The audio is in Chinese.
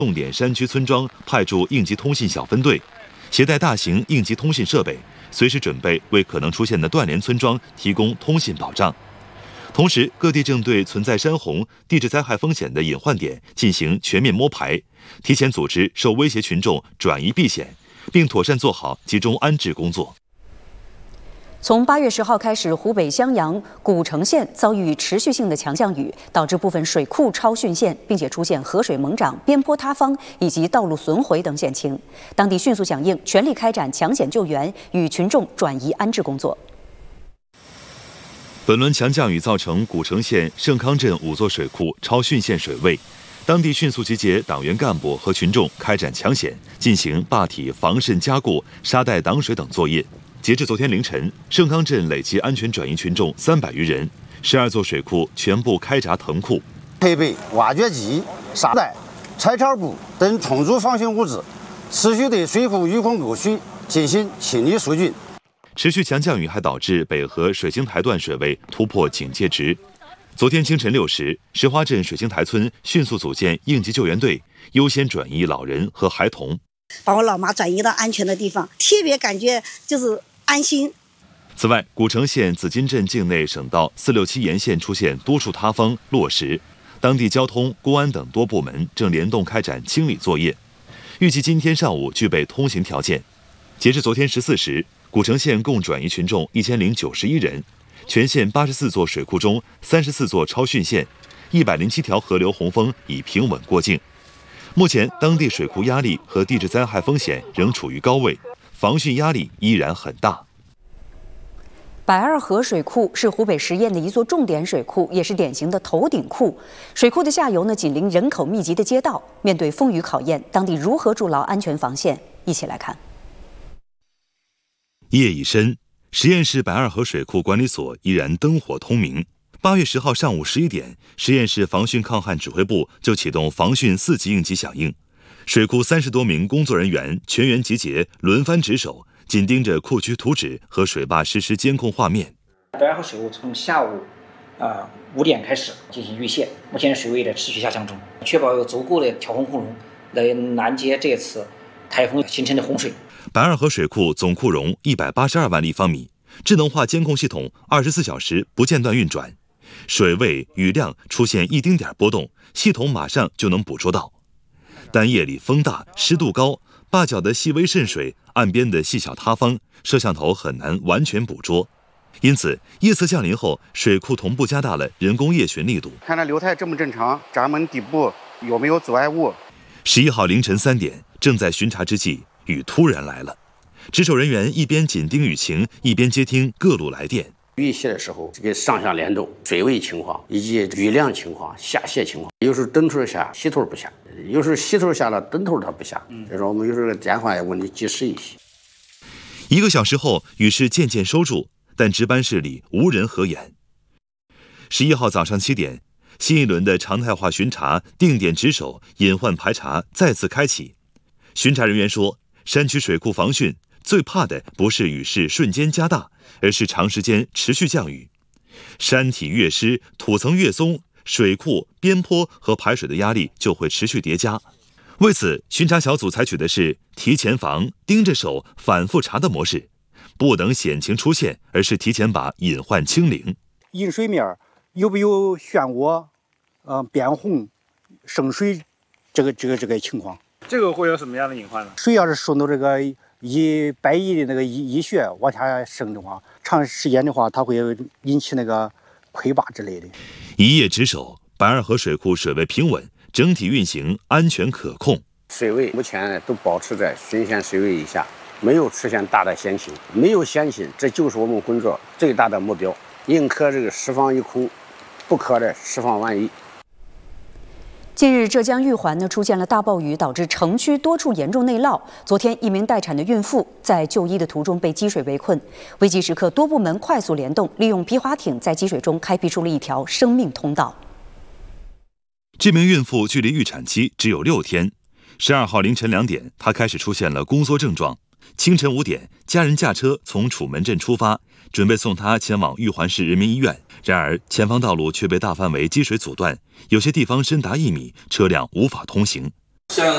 重点山区村庄派驻应急通信小分队，携带大型应急通信设备，随时准备为可能出现的断联村庄提供通信保障。同时，各地正对存在山洪、地质灾害风险的隐患点进行全面摸排，提前组织受威胁群众转移避险，并妥善做好集中安置工作。 从8月10号开始，湖北襄阳、古城县遭遇持续性的强降雨，导致部分水库超汛线，并且出现河水猛涨、边坡塌方以及道路损毁等险情。当地迅速响应，全力开展抢险救援与群众转移安置工作。 本轮强降雨造成古城县盛康镇5座水库超汛线水位，当地迅速集结党员干部和群众开展抢险，进行坝体防渗加固、沙袋挡水等作业。截至昨天凌晨，盛康镇累计安全转移群众300余人，12座水库全部开闸腾库， 配备挖掘机、沙袋、拆槽布等充足防汛物资，持续对水库淤孔沟渠进行清理疏浚。 持续强降雨还导致北河水晶台段水位突破警戒值。昨天清晨6时，石花镇水晶台村迅速组建应急救援队，优先转移老人和孩童， 把我老妈转移到安全的地方，特别感觉就是安心。 此外，古城县紫金镇境内省道467沿线出现多处塌方落石，当地交通、公安等多部门正联动开展清理作业，预计今天上午具备通行条件。截至昨天14时，古城县共转移群众1091人，全县84座水库中34座超汛线，107条河流洪峰已平稳过境。目前，当地水库压力和地质灾害风险仍处于高位，防汛压力依然很大。 百二河水库是湖北十堰的一座重点水库，也是典型的头顶库。水库的下游呢，紧邻人口密集的街道。面对风雨考验，当地如何筑牢安全防线？一起来看。 夜已深，十堰市百二河水库管理所依然灯火通明。8月10号上午11点，十堰市防汛抗旱指挥部就启动防汛4级应急响应，水库30多名工作人员全员集结，轮番值守，紧盯着库区图纸和水坝实时监控画面。 百二河水库从下午5点开始进行预泄，目前水位的持续下降中，确保有足够的调洪库容来拦截这次台风形成的洪水。 百二河水库总库容182万立方米，智能化监控系统24小时不间断运转，水位、雨量出现一丁点波动，系统马上就能捕捉到。但夜里风大、湿度高，坝脚的细微渗水、岸边的细小塌方，摄像头很难完全捕捉。因此，夜色降临后，水库同步加大了人工夜巡力度。 看它流态正不正常，闸门底部有没有阻碍物。 11号凌晨3点，正在巡查之际，雨突然来了。值守人员一边紧盯雨情，一边接听各路来电。 预泄的时候，这个上下联动，水位情况以及雨量情况、下泄情况，有时候灯头下，溪头不下；有时候溪头下了，灯头它不下。所以说我们有时候电话也问的及时一些。 1个小时后，雨势渐渐收住，但值班室里无人合眼。11号早上7点，新一轮的常态化巡查、定点值守、隐患排查再次开启。巡查人员说，山区水库防汛最怕的不是雨势瞬间加大，而是长时间持续降雨。山体越湿，土层越松，水库、边坡和排水的压力就会持续叠加。为此，巡查小组采取的是提前防、盯着手、反复查的模式，不等险情出现，而是提前把隐患清零。 饮水面有没有漩涡、变红、渗水这个情况？ 这个会有什么样的隐患呢？ 水要是顺着这个百亿的那个溢血往下渗的话，长时间的话，它会引起那个溃坝之类的。 一夜值守，百二河水库水位平稳，整体运行安全可控。 水位目前都保持在汛限水位以下，没有出现大的险情，没有险情，这就是我们工作最大的目标。宁可这个释放一空，不可的释放万一。 近日，浙江玉环出现了大暴雨，导致城区多处严重内涝。昨天，一名待产的孕妇在就医的途中被积水围困，危急时刻，多部门快速联动，利用皮划艇在积水中开辟出了一条生命通道。 这名孕妇距离预产期只有6天。12号凌晨2点，她开始出现了宫缩症状。清晨5点，家人驾车从楚门镇出发，准备送她前往玉环市人民医院。然而，前方道路却被大范围积水阻断，有些地方深达1米，车辆无法通行。 像